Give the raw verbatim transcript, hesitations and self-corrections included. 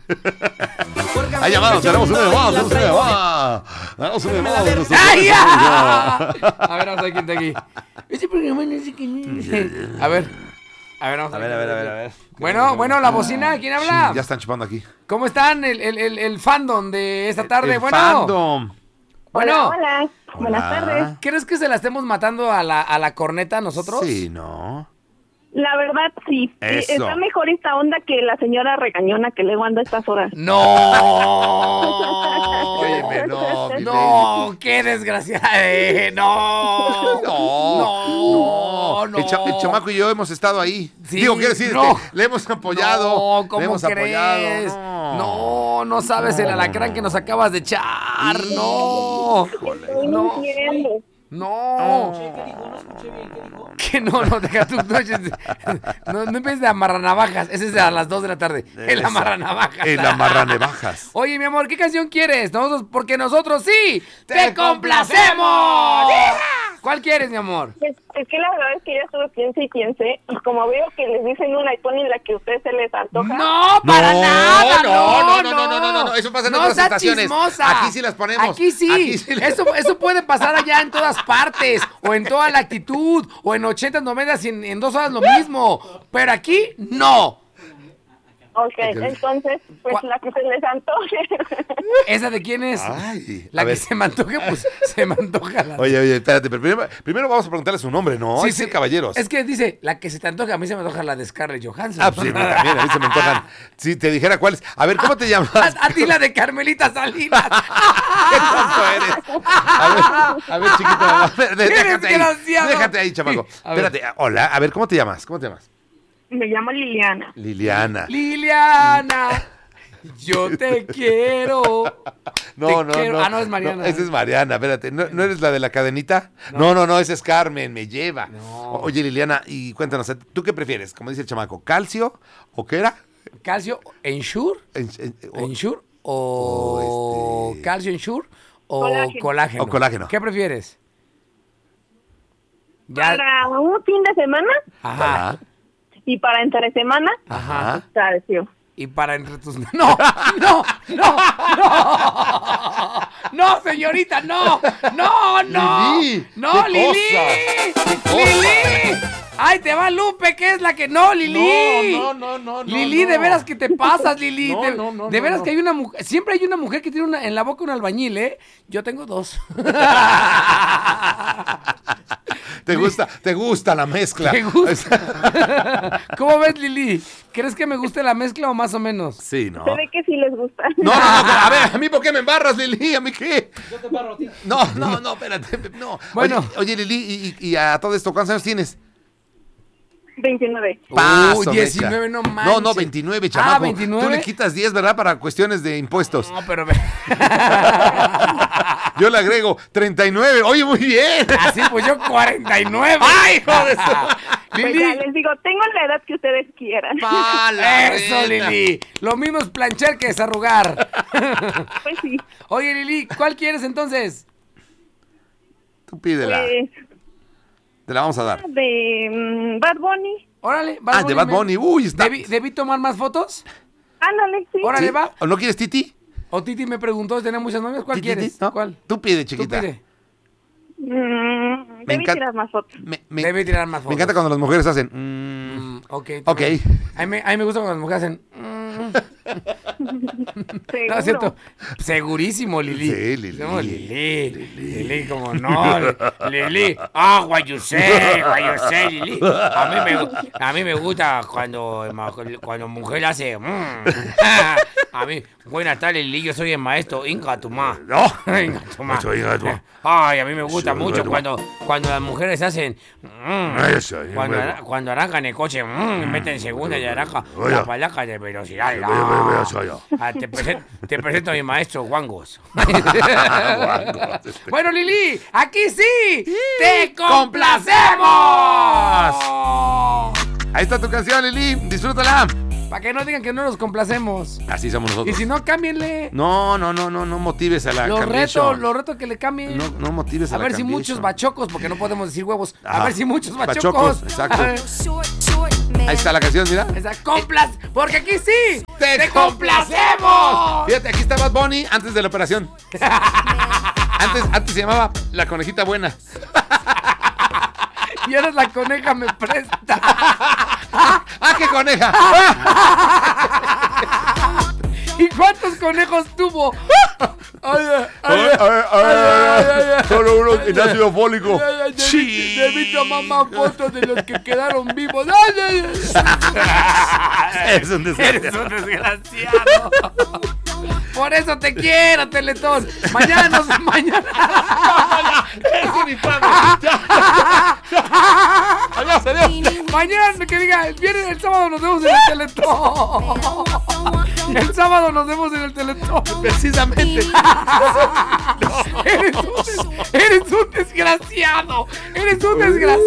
Hay llamados, tenemos una llamada, tenemos una llamada. Tenemos una llamada. ¡Ay, ya! A ver, vamos a ver quién está aquí. Este programa no sé quién es. A ver. A ver, vamos A ver, a ver, a ver, a ver. Bueno, bueno, la bocina, ¿quién habla? Sí, ya están chupando aquí. ¿Cómo están el, el, el, el fandom de esta tarde? El, el bueno. fandom. Bueno. Hola, hola. Buenas tardes. ¿Crees que se la estemos matando a la, a la corneta nosotros? Sí, ¿no? La verdad, sí. Eso. Está mejor esta onda que la señora regañona que luego anda a estas horas. ¡No! Óyeme, no, mi ¡No! ¡Qué desgraciada! Eh, ¡No! No, ¡No! ¡No! El, cha- el chamaco y yo hemos estado ahí. Sí, Digo, quiero decir, no. este, le hemos apoyado. No, ¿cómo le hemos crees? apoyado. No, No, no sabes el alacrán que nos acabas de echar. No. Estoy No. mintiendo. No. Que no, no, deja tus noches. No, no empieces de amarranavajas. Ese es a las dos de la tarde. El Eso. amarranavajas. El amarranevajas. Oye, mi amor, ¿qué canción quieres? Nosotros, porque nosotros sí te complacemos. ¿Cuál quieres, mi amor? Es, es que la verdad es que ya estuve piense y piense, y como veo que les dicen una y ponen la que a ustedes se les antoja. No, para No, nada. no, No, no, no, no, no, no, no, eso pasa en no otras seas estaciones. chismosa. Aquí sí las ponemos. Aquí sí. Aquí sí las- Eso, eso puede pasar allá en todas partes, o en toda la actitud, o en ochenta, noventa, y en, en dos horas lo mismo. Pero aquí, no. Ok, entonces, pues ¿Cuál? la que se les antoje. ¿Esa de quién es? Ay, La a que ver. se me antoja, pues se me antoja la... Oye, oye, espérate, pero primero, primero vamos a preguntarle su nombre, ¿no? Sí, es sí. el caballeros. Es que dice, la que se te antoja, a mí se me antoja la de Scarlett Johansson. Ah, pues sí, también, a mí se me antojan. Si te dijera cuáles. A ver, ¿cómo te llamas? A, a ti la de Carmelita Salinas. ¿Qué tonto eres? A ver, a ver, chiquito. A ver, de- Eres déjate ahí. desgraciado. Déjate ahí, chamaco. Sí, a ver. Espérate, hola. A ver, ¿cómo te llamas? ¿Cómo te llamas? Me llamo Liliana. Liliana. Liliana, yo te quiero. No, Te no, quiero. no. Ah, no, es Mariana. esa es Mariana, espérate. ¿No, no eres la de la cadenita? No, no, no, esa es Carmen, me lleva. No. Oye, Liliana, y cuéntanos, ¿tú qué prefieres? Como dice el chamaco, ¿calcio o qué era? ¿Calcio Ensure? En- en- o- ¿Ensure? ¿O o este- calcio Ensure? ¿O Colágeno. colágeno? O colágeno. ¿Qué prefieres? Ya. Para un fin de semana Ajá. Ajá. y para entre semana, Ajá. calcio. Y para entre tus... ¡No! ¡No! ¡No! ¡No! ¡No, señorita! ¡No! ¡No! ¡No! Lili, ¡No, ¿qué Lili! cosa? ¿Qué cosa? ¡Lili! ¡Ay, te va Lupe, que es la que... ¡No, Lili! No, no, no, no, Lili, no. de veras que te pasas, Lili. No, de, no, no, de no, veras no. que hay una mujer... Siempre hay una mujer que tiene una, en la boca un albañil, ¿eh? Yo tengo dos. ¿Te gusta, te gusta la mezcla? ¿Te gusta? ¿Cómo ves, Lili? ¿Crees que me guste la mezcla o más o menos? Sí, ¿no? Se ve que sí les gusta. No, no, no, a ver, ¿a mí por qué me embarras, Lili? ¿A mí qué? Yo te embarro a ti. No, no, no, espérate, no. Bueno. Oye, oye, Lili, y, y a todo esto, ¿cuántos años tienes? veintinueve. Paso, Uh, diecinueve, mecha. no manches. No, no, veintinueve, chamaco. Ah, veintinueve. Tú le quitas diez, ¿verdad? Para cuestiones de impuestos. No, pero... ve- Yo le agrego treinta y nueve. Oye, muy bien. Así, pues yo cuarenta y nueve. ¡Ay, hijo de su... Pues Lili. ya les digo, tengo la edad que ustedes quieran. Pa' la Eso, reta. Lili. Lo mismo es planchar que desarrugar. Pues sí. Oye, Lili, ¿cuál quieres entonces? Tú pídela. Pues, Te la vamos a dar. de mm, Bad Bunny. Órale, Ah, de Bad me- Bunny. Uy, está. ¿Debí, debí tomar más fotos? Ándale, sí. Órale, ¿Sí? va. ¿O no quieres Titi? O Titi me preguntó si tenía muchas novias. ¿Cuál ¿Titi, quieres? Titi? ¿No? ¿Cuál? Tú pide, Tú chiquita. pide. Mm, debí encanta- tirar más fotos. Me, me- Debe tirar más fotos. me encanta cuando las mujeres hacen... mm, Mm, ok. Ok. también. A mí, me, a mí me gusta cuando las mujeres hacen... mm. Seguro. No, es cierto. Segurísimo, Lili. Sí, Lili. No, Lili. Lili, como no. Lili. Ah, what you say, what you say, Lili. A mí me, a mí me gusta cuando, cuando mujer hace... mm. A mí, buenas tardes, Lili. Yo soy el maestro Inca Tumá. No. Inca Tumá. Maestro Inca Tumá. Ay, a mí me gusta Soy mucho Inca cuando, cuando las mujeres hacen... mm. Eso, y Cuando, luego. ara- cuando arrancan el coche, mm, meten segunda y arranca Oye. la palanca de velocidad. Oye, oye, oye, oye. Ah, te, presen- te presento a mi maestro Wangos. Bueno, Lili, aquí sí, te complacemos. Ahí está tu canción, Lili. Disfrútala. Para que no digan que no los complacemos. Así somos Y nosotros. si no, cámbienle. No, no, no, no, no motives a la Los cambiation. reto, los reto que le cambien. No, no motives a, A la ver si cambiation. muchos bachocos, porque no podemos decir huevos. A Ajá. ver si muchos Bachocos, bachocos. exacto. Ahí está la canción, mira. Esa complas, porque aquí sí, ¡Te complacemos. Fíjate, aquí está Bad Bunny antes de la operación. Antes, antes se llamaba La Conejita Buena. Y eres la coneja, me presta. ¡Ah, qué coneja! ¿Y cuántos conejos tuvo? Ay, ay, ay, ay, ay, solo uno en ácido fólico. Debí, debí tomar más fotos de los que quedaron vivos. Ay, ay, ay. Eres un desgraciado. Eres un desgraciado. Por eso te quiero, Teletón. Mañana nos... Mañana... ¡Es un infame! ¡Allá salió! Mañana que diga, viene el sábado, nos vemos en el Teletón. El sábado nos vemos en el Teletón. Precisamente. Eres un, des- eres un desgraciado. Eres un desgraciado.